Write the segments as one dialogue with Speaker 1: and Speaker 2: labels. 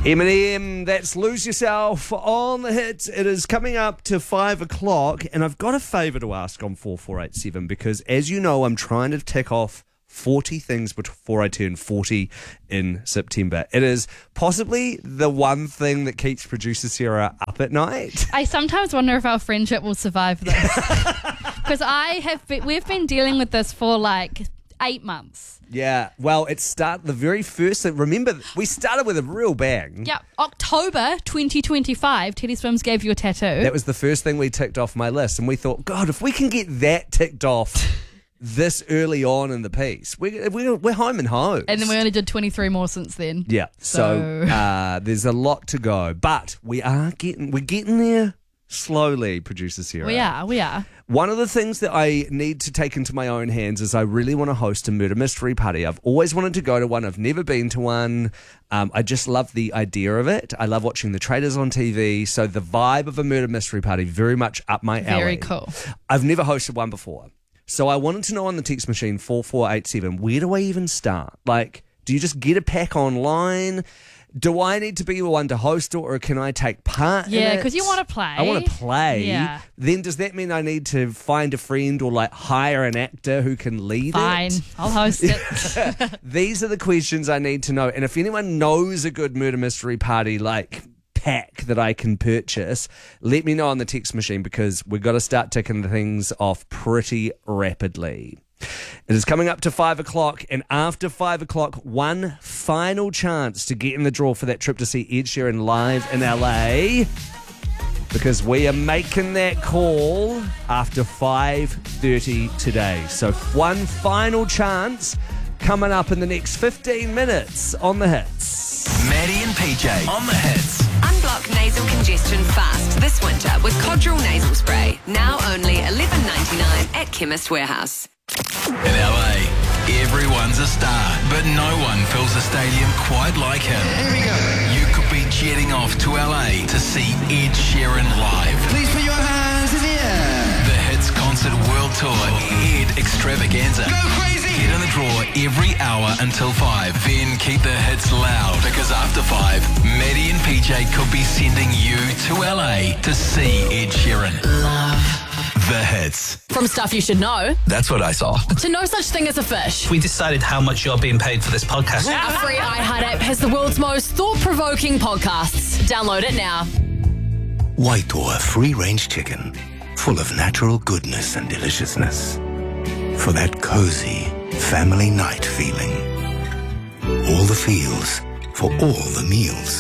Speaker 1: Eminem, that's Lose Yourself on the hits. It is coming up to 5 o'clock, and I've got a favour to ask on 4487 because, as you know, I'm trying to tick off 40 things before I turn 40 in September. It is possibly the one thing that keeps producer Sarah up at night.
Speaker 2: I sometimes wonder if our friendship will survive this. Because we've been dealing with this for like 8 months.
Speaker 1: Yeah, well, it started the very first thing. Remember, we started with a real bang.
Speaker 2: Yeah, October 2025, Teddy Swims gave you a tattoo.
Speaker 1: That was the first thing we ticked off my list, and we thought, God, if we can get that ticked off this early on in the piece, we're home and hosed.
Speaker 2: And then we only did 23 more since then.
Speaker 1: Yeah, so there's a lot to go, but we're getting there slowly, producer Sarah.
Speaker 2: We are.
Speaker 1: One of the things that I need to take into my own hands is I really want to host a murder mystery party. I've always wanted to go to one. I've never been to one. I just love the idea of it. I love watching the trailers on TV. So the vibe of a murder mystery party, very much up my alley.
Speaker 2: Very cool.
Speaker 1: I've never hosted one before. So I wanted to know on the text machine 4487, where do I even start? Like, do you just get a pack online? Do I need to be the one to host it, or can I take part in it?
Speaker 2: Yeah, because you want to play.
Speaker 1: I want to play.
Speaker 2: Yeah.
Speaker 1: Then does that mean I need to find a friend or like hire an actor who can lead
Speaker 2: Fine,
Speaker 1: it?
Speaker 2: I'll host it.
Speaker 1: These are the questions I need to know. And if anyone knows a good murder mystery party like pack that I can purchase, let me know on the text machine because we've got to start ticking the things off pretty rapidly. It is coming up to 5 o'clock, and after 5 o'clock, one final chance to get in the draw for that trip to see Ed Sheeran live in LA, because we are making that call after 5:30 today. So one final chance coming up in the next 15 minutes on The Hits.
Speaker 3: Maddie and PJ on The Hits.
Speaker 4: Unblock nasal congestion fast this winter with Codral nasal spray. Now only $11.99 at Chemist Warehouse.
Speaker 3: In LA, everyone's a star, but no one fills the stadium quite like him. Here we go. You could be jetting off to LA to see Ed Sheeran live.
Speaker 5: Please put your hands in the air.
Speaker 3: The Hits Concert World Tour Ed Extravaganza.
Speaker 5: Go crazy!
Speaker 3: Get in the draw every hour until 5. Then keep the hits loud, because after 5, Maddie and PJ could be sending you to LA to see Ed Sheeran.
Speaker 6: Love.
Speaker 3: The Hits.
Speaker 6: From stuff you should know
Speaker 3: That's what I saw.
Speaker 6: to no such thing as a fish.
Speaker 7: We decided how much you're being paid for this podcast.
Speaker 6: Our free iHeart app has the world's most thought-provoking podcasts. Download it now.
Speaker 8: Waitoa free-range chicken, full of natural goodness and deliciousness. For that cozy family night feeling. All the feels for all the meals.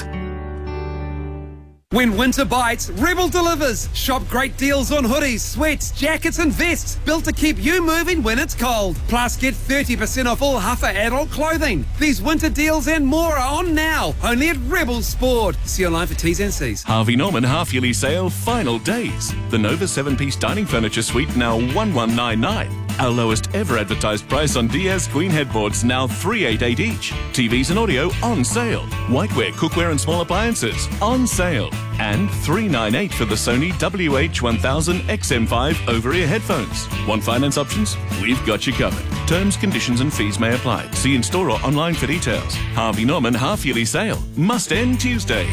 Speaker 9: When winter bites, Rebel delivers. Shop great deals on hoodies, sweats, jackets and vests, built to keep you moving when it's cold. Plus, get 30% off all Huffer adult clothing. These winter deals and more are on now, only at Rebel Sport. See online for T's and C's.
Speaker 10: Harvey Norman half-yearly sale, final days. The Nova 7-piece dining furniture suite now $1,199. Our lowest ever advertised price on Diaz Queen headboards now $388 each. TVs and audio on sale. Whiteware, cookware and small appliances on sale. And $398 for the Sony WH-1000 XM5 over-ear headphones. Want finance options? We've got you covered. Terms, conditions and fees may apply. See in-store or online for details. Harvey Norman half-yearly sale. Must end Tuesday.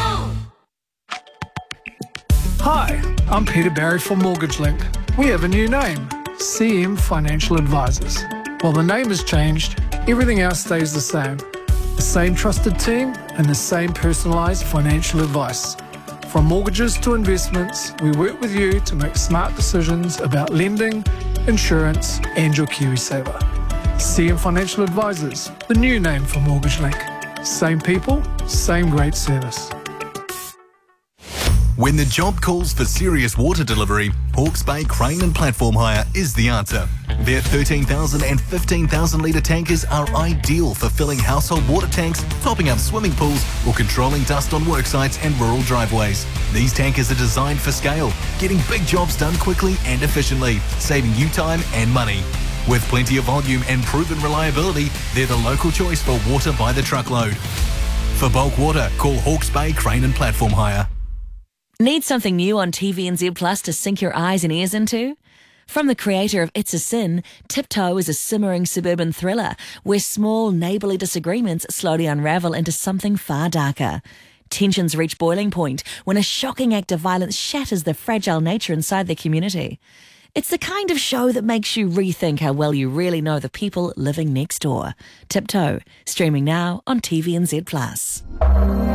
Speaker 11: Hi, I'm Peter Barry from Mortgage Link. We have a new name, CM Financial Advisors. While the name has changed, everything else stays the same. The same trusted team and the same personalised financial advice. From mortgages to investments, we work with you to make smart decisions about lending, insurance and your KiwiSaver. CM Financial Advisors, the new name for Mortgage Link. Same people, same great service.
Speaker 12: When the job calls for serious water delivery, Hawke's Bay Crane and Platform Hire is the answer. Their 13,000 and 15,000 litre tankers are ideal for filling household water tanks, topping up swimming pools or controlling dust on work sites and rural driveways. These tankers are designed for scale, getting big jobs done quickly and efficiently, saving you time and money. With plenty of volume and proven reliability, they're the local choice for water by the truckload. For bulk water, call Hawke's Bay Crane and Platform Hire.
Speaker 13: Need something new on TVNZ Plus to sink your eyes and ears into? From the creator of It's a Sin, Tiptoe is a simmering suburban thriller where small neighbourly disagreements slowly unravel into something far darker. Tensions reach boiling point when a shocking act of violence shatters the fragile nature inside their community. It's the kind of show that makes you rethink how well you really know the people living next door. Tiptoe, streaming now on TVNZ+.